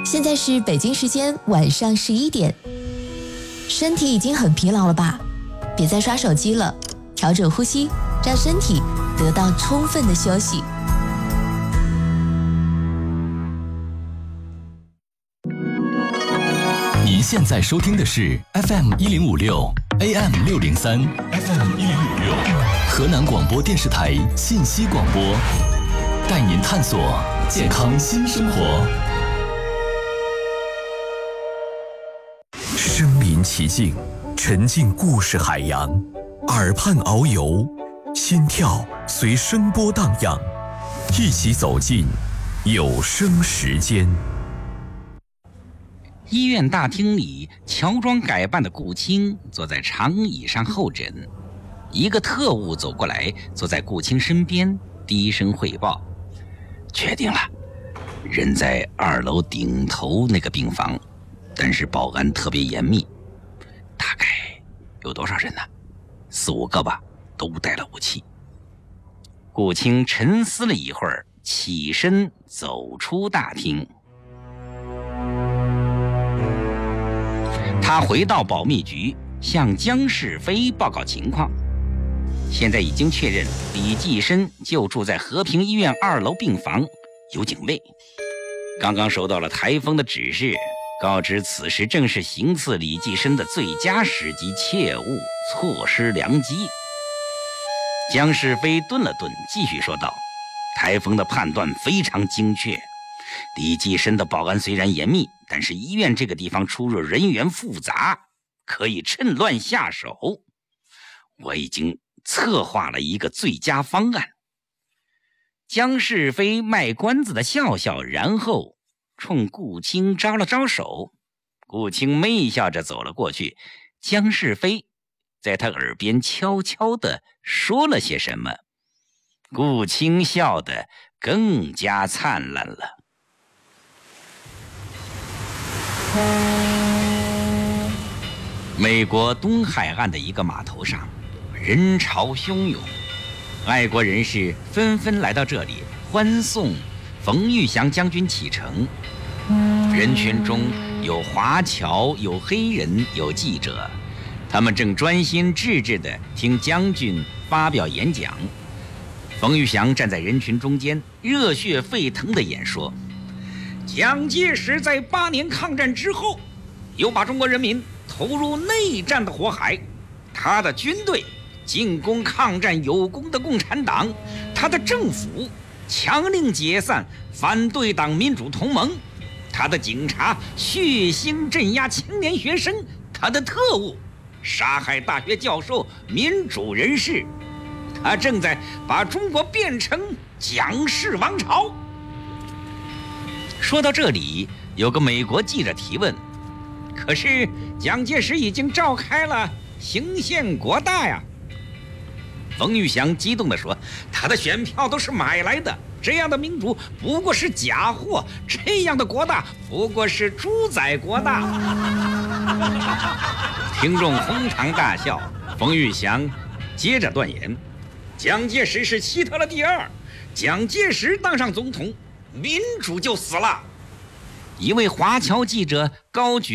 现在是北京时间晚上11点，身体已经很疲劳了吧？别再刷手机了，调整呼吸，让身体得到充分的休息。 您现在收听的是 FM1056 AM603 河南广播电视台信息广播，带您探索健康新生活。 身临其境，沉浸故事海洋，耳畔遨游，心跳随声波荡漾，一起走进有声时间。 医院大厅里，乔装改扮的顾青坐在长椅上候诊。一个特务走过来，坐在顾青身边，低声汇报：确定了，人在2楼顶头那个病房，但是保安特别严密。大概有多少人呢？4、5个吧，都带了武器。顾青沉思了一会儿，起身走出大厅。他回到保密局，向江世飞报告情况。现在已经确认，李济深就住在和平医院2楼病房，有警卫。刚刚收到了台风的指示，告知此时正是行刺李济深的最佳时机，切勿错失良机。江世飞顿了顿，继续说道：台风的判断非常精确，李济深的保安虽然严密，但是医院这个地方出入人员复杂，可以趁乱下手。我已经策划了一个最佳方案。江世飞卖关子的笑笑，然后冲顾青招了招手。顾青媚笑着走了过去，江世飞在他耳边悄悄地说了些什么。顾青笑得更加灿烂了。美国东海岸的一个码头上，人潮汹涌，爱国人士纷纷来到这里欢送冯玉祥将军启程。人群中有华侨，有黑人，有记者，他们正专心致志地听将军发表演讲。冯玉祥站在人群中间，热血沸腾地演说：蒋介石在8年抗战之后，又把中国人民投入内战的火海，他的军队进攻抗战有功的共产党，他的政府强令解散反对党民主同盟，他的警察血腥镇压青年学生，他的特务杀害大学教授、民主人士，他正在把中国变成蒋氏王朝。说到这里，有个美国记者提问：可是蒋介石已经召开了行宪国大呀。冯玉祥激动地说：他的选票都是买来的，这样的民主不过是假货，这样的国大不过是猪仔国大。听众哄堂大笑。冯玉祥接着断言：蒋介石是希特勒第2，蒋介石当上总统，民主就死了。一位华侨记者高举